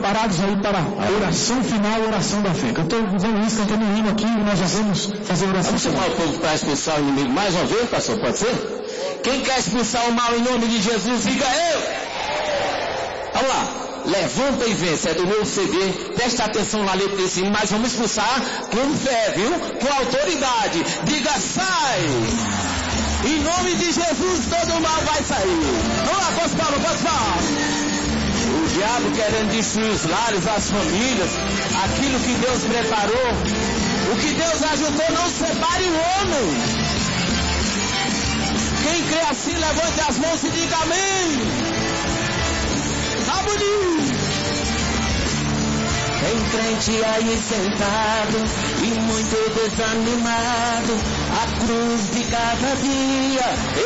preparados aí para a oração final, a oração da fé. Cantor José Luiz cantando um hino aqui e nós já vamos fazer a oração. Vamos chamar o povo para expulsar o inimigo mais uma vez, pastor, pode ser? Quem quer expulsar o mal em nome de Jesus, diga eu! Vamos lá. Levanta e vence, é do meu CD, presta atenção na letra desse hino, mas vamos expulsar com fé, viu? Com autoridade. Diga, sai! Em nome de Jesus, todo mal vai sair. Vamos lá, pode falar. O diabo querendo destruir os lares, as famílias, aquilo que Deus preparou, o que Deus ajudou, não separe o homem. Quem crê assim, levante as mãos e diga amém. Tá bonito. Tem crente aí sentado e muito desanimado, a cruz de cada dia